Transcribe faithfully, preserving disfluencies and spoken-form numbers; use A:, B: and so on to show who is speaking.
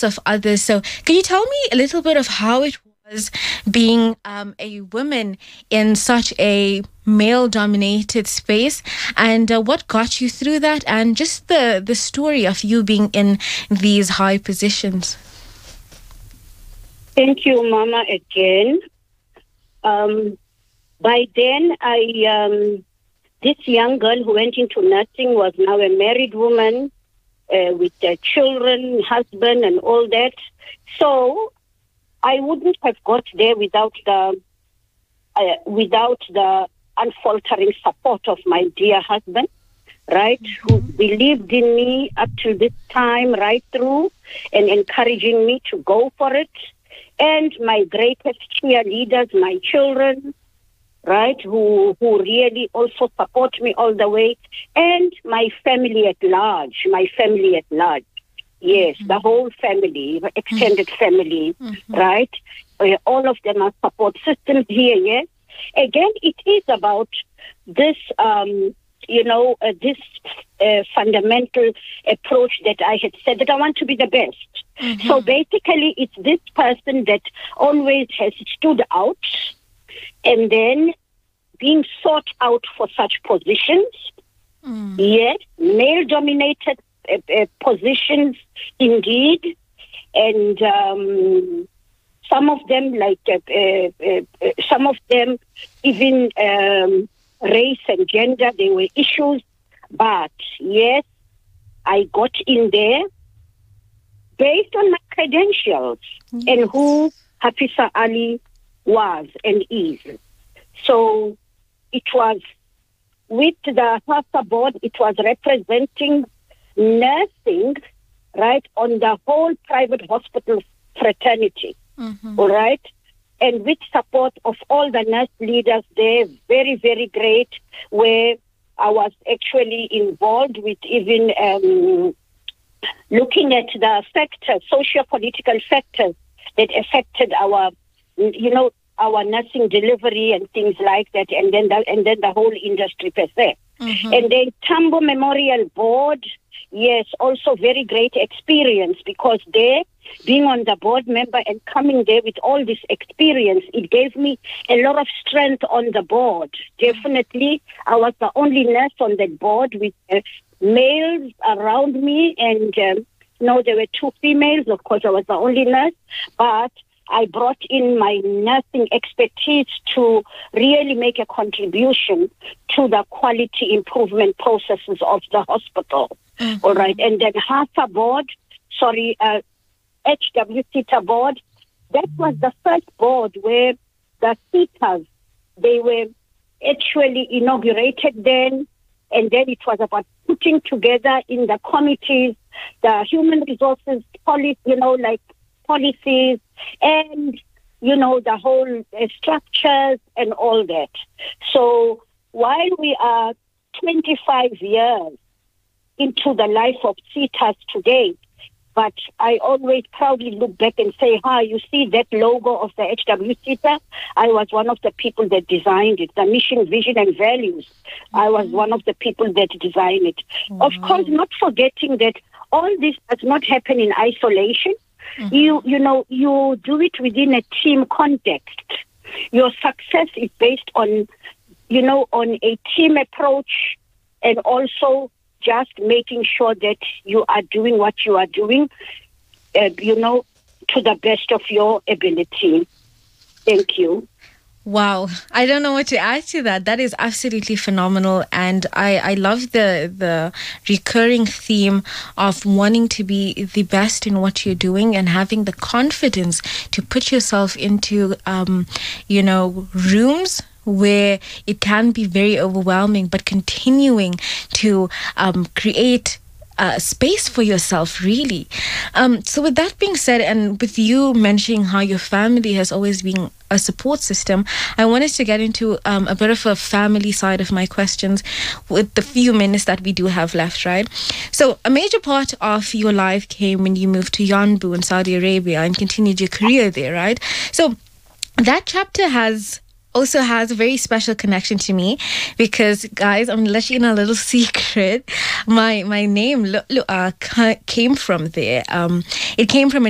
A: lots of others. So can you tell me a little bit of how it was being um, a woman in such a male-dominated space, and uh, what got you through that, and just the, the story of you being in these high positions?
B: Thank you, Mama, again. Um, by then, I um, this young girl who went into nursing was now a married woman uh, with uh, children, husband, and all that. So I wouldn't have got there without the uh, without the unfaltering support of my dear husband, right, who believed in me up to this time, right through, and encouraging me to go for it. And my greatest cheerleaders, my children, right, who who really also support me all the way, and my family at large, my family at large. Yes, mm-hmm. the whole family, the extended mm-hmm. family, mm-hmm. right? Uh, all of them are support systems here, yes. Again, it is about this, um, you know, uh, this uh, fundamental approach that I had said, that I want to be the best. Mm-hmm. So basically, it's this person that always has stood out and then being sought out for such positions. Mm. Yes, male-dominated uh, uh, positions indeed. And um, some of them, like uh, uh, uh, some of them, even um, race and gender, they were issues. But yes, I got in there based on my credentials yes. and who Hafisa Ali was and is. So it was with the HASA board, it was representing nursing, right, on the whole private hospital fraternity, mm-hmm. all right? And with support of all the nurse leaders there, very, very great, where I was actually involved with even um, looking at the factors, socio-political factors that affected our, you know, our nursing delivery and things like that, and then the, and then the whole industry per se. Mm-hmm. And then Tambo Memorial Board, yes, also very great experience, because there, being on the board member and coming there with all this experience, it gave me a lot of strength on the board. Definitely, I was the only nurse on that board with uh, males around me, and um, no, there were two females. Of course, I was the only nurse, but I brought in my nursing expertise to really make a contribution to the quality improvement processes of the hospital. Mm-hmm. All right. And then HASA board, sorry, uh, H W CETA board, that was the first board where the CETAs, they were actually inaugurated then. And then it was about putting together in the committees the human resources policy, you know, like policies and, you know, the whole uh, structures and all that. So while we are twenty-five years into the life of CETAs today, but I always proudly look back and say, hi, you see that logo of the H W CETA? I was one of the people that designed it. The mission, vision, and values. Mm-hmm. I was one of the people that designed it. Mm-hmm. Of course, not forgetting that all this does not happen in isolation. Mm-hmm. You, you know, you do it within a team context. Your success is based on, you know, on a team approach, and also just making sure that you are doing what you are doing, uh, you know, to the best of your ability. Thank you.
A: Wow. I don't know what to add to that. That is absolutely phenomenal. And I, I love the the recurring theme of wanting to be the best in what you're doing and having the confidence to put yourself into, um, you know, rooms where it can be very overwhelming, but continuing to um, create uh, space for yourself, really. Um, so with that being said, and with you mentioning how your family has always been a support system, I wanted to get into um, a bit of a family side of my questions with the few minutes that we do have left, right? So a major part of your life came when you moved to Yanbu in Saudi Arabia and continued your career there, right? So that chapter has also has a very special connection to me because, guys, I'm going to let you in a little secret. My my name Lu'lu'a came from there. Um, it came from a